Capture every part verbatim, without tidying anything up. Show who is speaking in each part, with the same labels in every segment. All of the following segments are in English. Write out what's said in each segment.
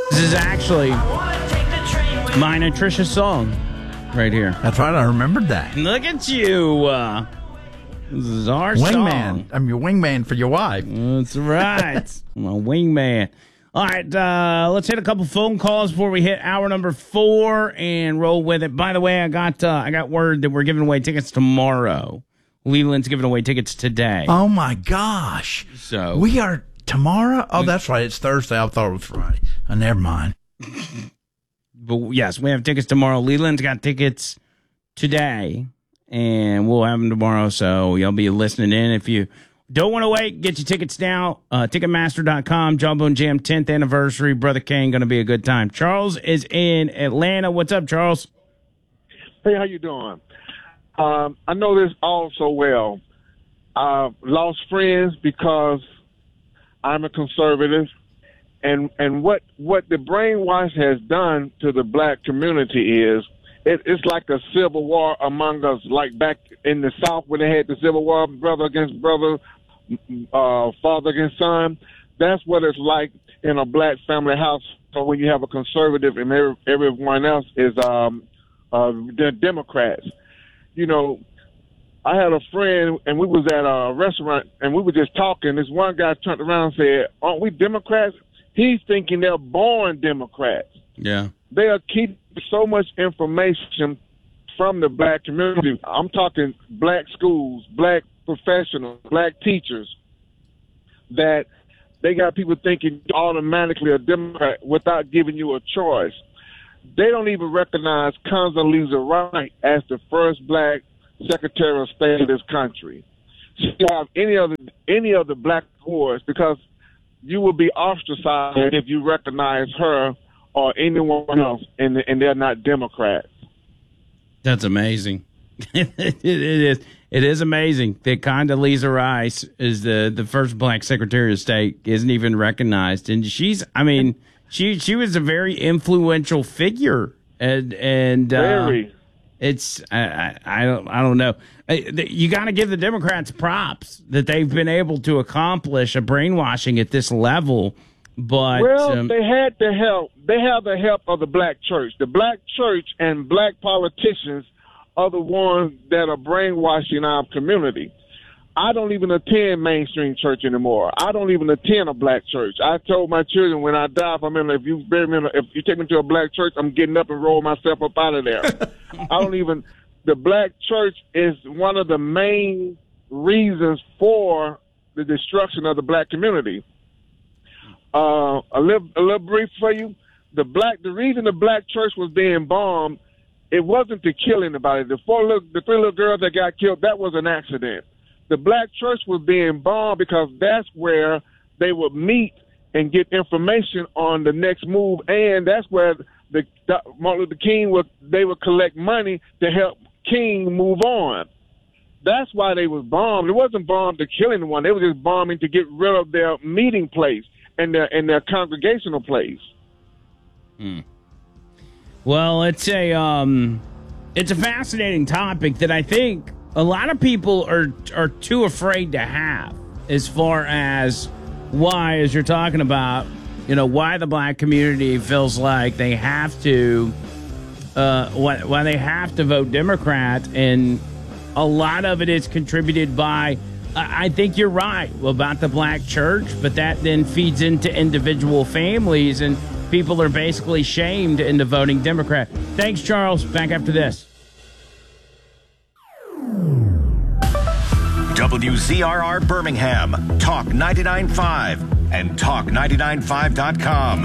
Speaker 1: This is actually my nutritious song right here.
Speaker 2: That's right. I remembered that.
Speaker 1: Look at you. Uh, this is our
Speaker 2: wingman.
Speaker 1: song.
Speaker 2: I'm your wingman for your wife.
Speaker 1: That's right. I'm a wingman. All right, uh, let's hit a couple phone calls before we hit hour number four and roll with it. By the way, I got uh, I got word that we're giving away tickets tomorrow. Leland's giving away tickets today.
Speaker 2: Oh, my gosh.
Speaker 1: So
Speaker 2: we are tomorrow? Oh, that's right. It's Thursday. I thought it was Friday. Oh, never mind.
Speaker 1: But, yes, we have tickets tomorrow. Leland's got tickets today, and we'll have them tomorrow, so you'll be listening in. If you don't want to wait, get your tickets now. Uh, Ticketmaster dot com, Jawbone Jam tenth anniversary. Brother Kane, going to be a good time. Charles is in Atlanta. What's up, Charles?
Speaker 3: Hey, how you doing? Um, I know this all so well. I've lost friends because I'm a conservative. And and what, what the brainwash has done to the black community is it, it's like a civil war among us, like back in the South when they had the Civil War, brother against brother, uh, father against son. That's what it's like in a black family house. So when you have a conservative and every, everyone else is um, uh, they're Democrats. You know, I had a friend, and we was at a restaurant, and we were just talking. This one guy turned around and said, "Aren't we Democrats?" He's thinking they're born Democrats.
Speaker 1: Yeah.
Speaker 3: They are keeping so much information from the black community. I'm talking black schools, black professionals, black teachers, that they got people thinking automatically a Democrat without giving you a choice. They don't even recognize Condoleezza Rice as the first black Secretary of State of this country. She don't have any of the, any of the black wars because you will be ostracized if you recognize her or anyone else, and, and they're not Democrats.
Speaker 1: That's amazing. it, it is. It is amazing that Condoleezza Rice is the, the first black Secretary of State, isn't even recognized, and she's. I mean, she she was a very influential figure, and and uh,
Speaker 3: very.
Speaker 1: It's I, I I don't I don't know. You got to give the Democrats props that they've been able to accomplish a brainwashing at this level. But
Speaker 3: well,
Speaker 1: um,
Speaker 3: they had the help. They have the help of the black church. The black church and black politicians are the ones that are brainwashing our community. I don't even attend mainstream church anymore. I don't even attend a black church. I told my children when I die, if I'm in, if you bury me, in a, if you take me to a black church, I'm getting up and roll myself up out of there. I don't even. The black church is one of the main reasons for the destruction of the black community. Uh, a little, a little brief for you. The black, the reason the black church was being bombed, it wasn't to kill anybody. The four, little, the three little girls that got killed, that was an accident. The black church was being bombed because that's where they would meet and get information on the next move, and that's where the, the Martin Luther King would they would collect money to help King move on. That's why they was bombed. It wasn't bombed to kill anyone. They were just bombing to get rid of their meeting place and their and their congregational place.
Speaker 1: Hmm. Well, it's a um, it's a fascinating topic that I think a lot of people are are too afraid to have, as far as why, as you're talking about, you know, why the black community feels like they have to, uh, why, why they have to vote Democrat, and a lot of it is contributed by, I think you're right about the black church, but that then feeds into individual families, and people are basically shamed into voting Democrat. Thanks, Charles. Back after this.
Speaker 4: W Z R R Birmingham, Talk ninety-nine point five, and talk ninety-nine five dot com.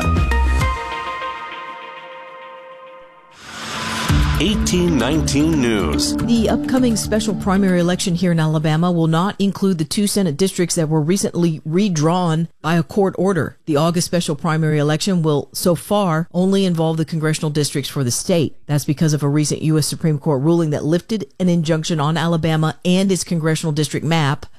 Speaker 5: eighteen nineteen News.
Speaker 6: The upcoming special primary election here in Alabama will not include the two Senate districts that were recently redrawn by a court order. The August special primary election will, so far, only involve the congressional districts for the state. That's because of a recent U S Supreme Court ruling that lifted an injunction on Alabama and its congressional district map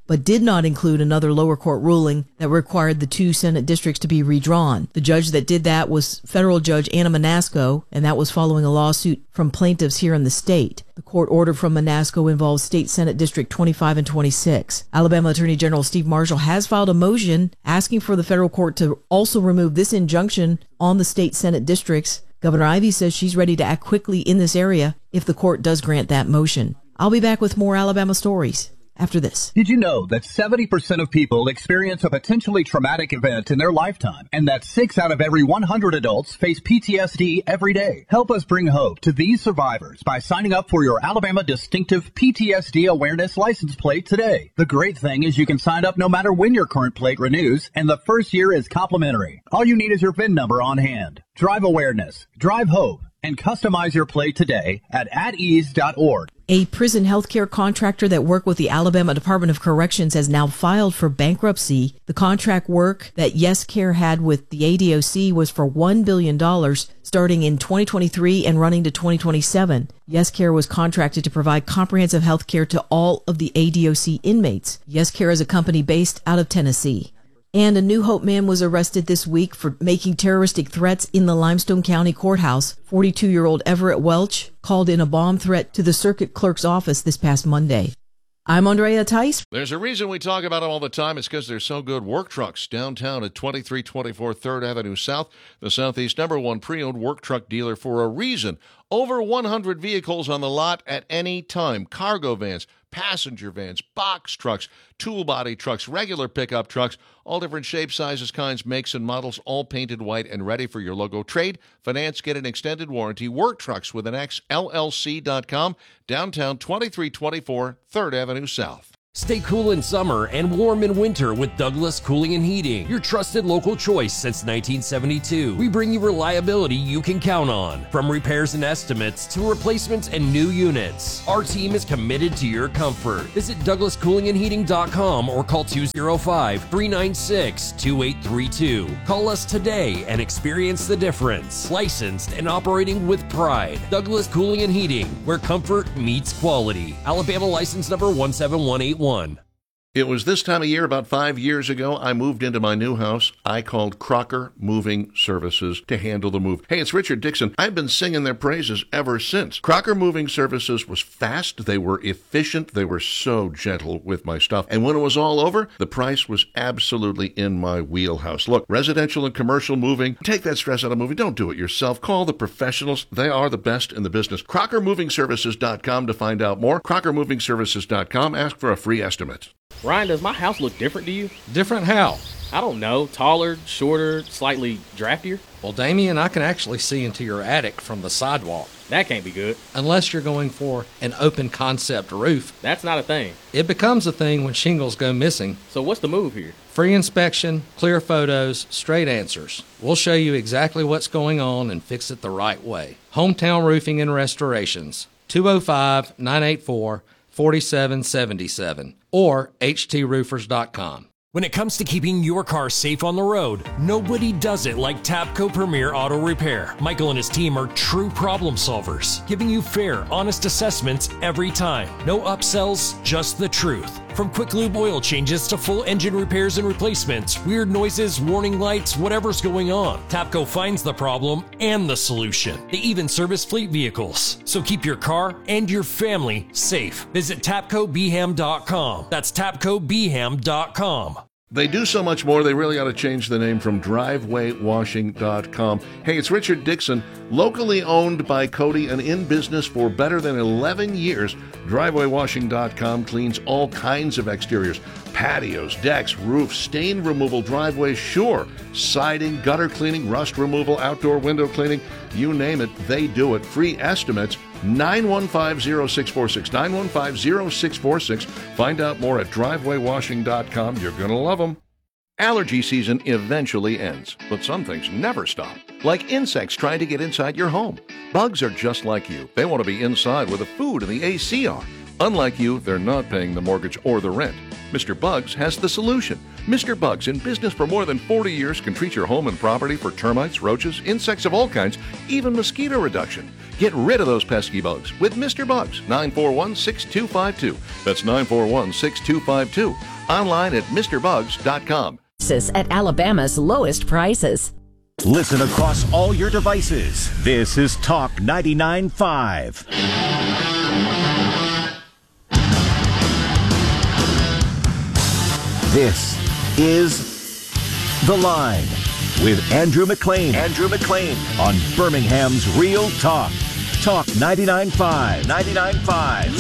Speaker 6: but did not include another lower court ruling that required the two Senate districts to be redrawn. The judge that did that was federal judge Anna Manasco, and that was following a lawsuit from plaintiffs here in the state. The court order from Manasco involves State Senate District twenty-five and twenty-six. Alabama Attorney General Steve Marshall has filed a motion asking for the federal court to also remove this injunction on the state Senate districts. Governor Ivey says she's ready to act quickly in this area if the court does grant that motion. I'll be back with more Alabama stories after this.
Speaker 7: Did you know that seventy percent of people experience a potentially traumatic event in their lifetime, and that six out of every one hundred adults face P T S D every day? Help us bring hope to these survivors by signing up for your Alabama Distinctive P T S D Awareness license plate today. The great thing is you can sign up no matter when your current plate renews, and the first year is complimentary. All you need is your V I N number on hand. Drive awareness, drive hope, and customize your plate today at at ease dot org.
Speaker 6: A prison healthcare contractor that worked with the Alabama Department of Corrections has now filed for bankruptcy. The contract work that YesCare had with the A D O C was for one billion dollars starting in twenty twenty-three and running to twenty twenty-seven. YesCare was contracted to provide comprehensive health care to all of the A D O C inmates. YesCare is a company based out of Tennessee. And a New Hope man was arrested this week for making terroristic threats in the Limestone County Courthouse. forty-two-year-old Everett Welch called in a bomb threat to the circuit clerk's office this past Monday. I'm Andrea Tice.
Speaker 8: There's a reason we talk about them all the time. It's because they're so good. Work Trucks downtown at twenty-three twenty-four third Avenue South, the Southeast number one pre-owned work truck dealer for a reason. Over one hundred vehicles on the lot at any time. Cargo vans, passenger vans, box trucks, tool body trucks, regular pickup trucks, all different shapes, sizes, kinds, makes, and models, all painted white and ready for your logo. Trade, finance, get an extended warranty. Work Trucks with an X, L L C dot com, downtown twenty-three twenty-four third Avenue South.
Speaker 9: Stay cool in summer and warm in winter with Douglas Cooling and Heating, your trusted local choice since nineteen seventy-two. We bring you reliability you can count on, from repairs and estimates to replacements and new units. Our team is committed to your comfort. Visit douglas cooling and heating dot com or call two oh five, three nine six, two eight three two. Call us today and experience the difference. Licensed and operating with pride. Douglas Cooling and Heating, where comfort meets quality. Alabama license number one seven one eight one.
Speaker 8: It was this time of year, about five years ago, I moved into my new house. I called Crocker Moving Services to handle the move. Hey, it's Richard Dixon. I've been singing their praises ever since. Crocker Moving Services was fast. They were efficient. They were so gentle with my stuff. And when it was all over, the price was absolutely in my wheelhouse. Look, residential and commercial moving, take that stress out of moving. Don't do it yourself. Call the professionals. They are the best in the business. crocker moving services dot com to find out more. crocker moving services dot com. Ask for a free estimate.
Speaker 10: Ryan, does my house look different to you?
Speaker 11: Different how?
Speaker 10: I don't know. Taller, shorter, slightly draftier?
Speaker 11: Well, Damien, I can actually see into your attic from the sidewalk.
Speaker 10: That can't be good.
Speaker 11: Unless you're going for an open concept roof.
Speaker 10: That's not a thing.
Speaker 11: It becomes a thing when shingles go missing.
Speaker 10: So what's the move here?
Speaker 11: Free inspection, clear photos, straight answers. We'll show you exactly what's going on and fix it the right way. Hometown Roofing and Restorations, two oh five, nine eight four, four seven seven seven or h t roofers dot com.
Speaker 9: When it comes to keeping your car safe on the road, nobody does it like Tapco Premier Auto Repair. Michael and his team are true problem solvers, giving you fair, honest assessments every time. No upsells, just the truth. From quick lube oil changes to full engine repairs and replacements, weird noises, warning lights, whatever's going on, Tapco finds the problem and the solution. They even service fleet vehicles. So keep your car and your family safe. Visit tapco b ham dot com. That's tapco b ham dot com.
Speaker 8: They do so much more, they really ought to change the name from driveway washing dot com. Hey, it's Richard Dixon, locally owned by Cody and in business for better than eleven years. driveway washing dot com cleans all kinds of exteriors. Patios, decks, roofs, stain removal, driveways, sure. Siding, gutter cleaning, rust removal, outdoor window cleaning, you name it, they do it. Free estimates, nine one five, zero six four six, nine one five, zero six four six. Find out more at driveway washing dot com. You're going to love them. Allergy season eventually ends, but some things never stop. Like insects trying to get inside your home. Bugs are just like you. They want to be inside where the food and the A C are. Unlike you, they're not paying the mortgage or the rent. Mister Bugs has the solution. Mister Bugs, in business for more than forty years, can treat your home and property for termites, roaches, insects of all kinds, even mosquito reduction. Get rid of those pesky bugs with Mister Bugs. nine four one, six two five two. That's nine four one, six two five two. Online at Mr Bugs dot com.
Speaker 12: At Alabama's lowest prices.
Speaker 4: Listen across all your devices. This is Talk ninety-nine point five. This is The Line with Andrew McLean. Andrew McLean on Birmingham's Real Talk. Talk ninety-nine point five. ninety-nine point five.